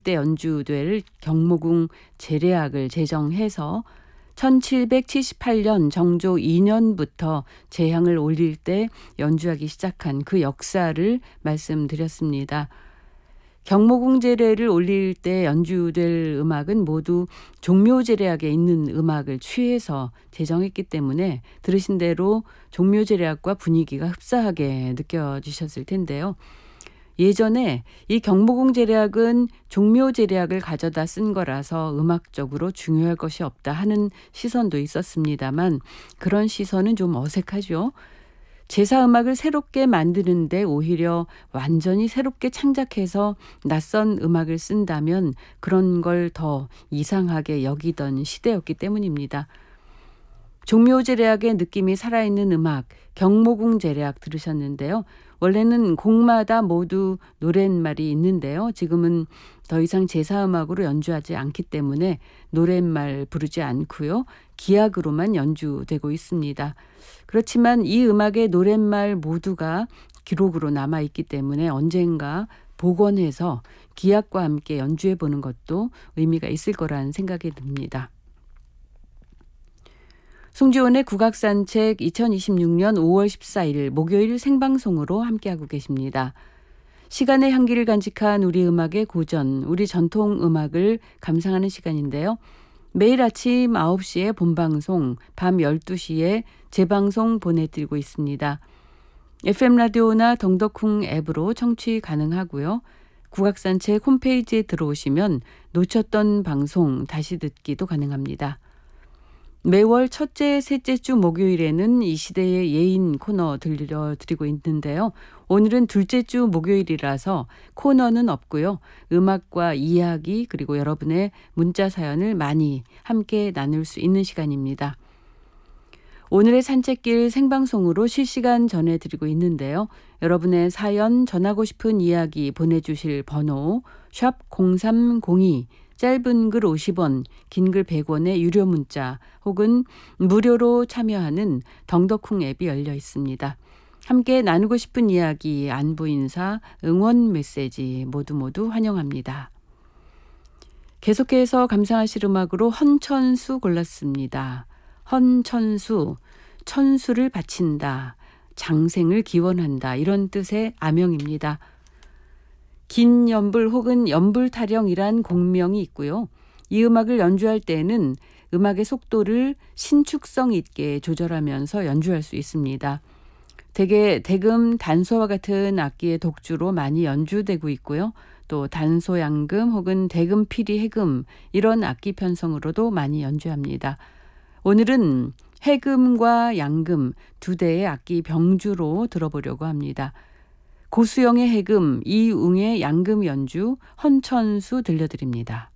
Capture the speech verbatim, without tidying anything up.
때 연주될 경모궁 제례악을 제정해서 천칠백칠십팔 년 정조 이 년부터 제향을 올릴 때 연주하기 시작한 그 역사를 말씀드렸습니다. 경모궁 제례를 올릴 때 연주될 음악은 모두 종묘제례악에 있는 음악을 취해서 제정했기 때문에 들으신 대로 종묘제례악과 분위기가 흡사하게 느껴지셨을 텐데요. 예전에 이 경모궁 제례악은 종묘 제례악을 가져다 쓴 거라서 음악적으로 중요할 것이 없다 하는 시선도 있었습니다만 그런 시선은 좀 어색하죠. 제사 음악을 새롭게 만드는데 오히려 완전히 새롭게 창작해서 낯선 음악을 쓴다면 그런 걸 더 이상하게 여기던 시대였기 때문입니다. 종묘 제례악의 느낌이 살아있는 음악, 경모궁 제례악 들으셨는데요. 원래는 곡마다 모두 노랫말이 있는데요. 지금은 더 이상 제사음악으로 연주하지 않기 때문에 노랫말 부르지 않고요. 기악으로만 연주되고 있습니다. 그렇지만 이 음악의 노랫말 모두가 기록으로 남아있기 때문에 언젠가 복원해서 기악과 함께 연주해보는 것도 의미가 있을 거라는 생각이 듭니다. 송지원의 국악산책 이천이십육 년 오월 십사일 목요일 생방송으로 함께하고 계십니다. 시간의 향기를 간직한 우리 음악의 고전, 우리 전통 음악을 감상하는 시간인데요. 매일 아침 아홉 시에 본방송, 밤 열두 시에 재방송 보내드리고 있습니다. 에프엠 라디오나 덩덕쿵 앱으로 청취 가능하고요. 국악산책 홈페이지에 들어오시면 놓쳤던 방송 다시 듣기도 가능합니다. 매월 첫째, 셋째 주 목요일에는 이 시대의 예인 코너 들려드리고 있는데요. 오늘은 둘째 주 목요일이라서 코너는 없고요. 음악과 이야기 그리고 여러분의 문자 사연을 많이 함께 나눌 수 있는 시간입니다. 오늘의 산책길 생방송으로 실시간 전해드리고 있는데요. 여러분의 사연, 전하고 싶은 이야기 보내주실 번호 샵 공삼공이, 짧은 글 오십 원, 긴 글 백 원의 유료 문자 혹은 무료로 참여하는 덩덕쿵 앱이 열려 있습니다. 함께 나누고 싶은 이야기, 안부 인사, 응원 메시지 모두 모두 환영합니다. 계속해서 감상하실 음악으로 헌천수 골랐습니다. 헌천수, 천수를 바친다, 장생을 기원한다 이런 뜻의 아명입니다. 긴 연불 혹은 연불타령이란 공명이 있고요. 이 음악을 연주할 때에는 음악의 속도를 신축성 있게 조절하면서 연주할 수 있습니다. 대개 대금, 단소와 같은 악기의 독주로 많이 연주되고 있고요. 또 단소, 양금 혹은 대금, 피리, 해금 이런 악기 편성으로도 많이 연주합니다. 오늘은 해금과 양금 두 대의 악기 병주로 들어보려고 합니다. 고수영의 해금, 이웅의 양금 연주, 헌천수 들려드립니다.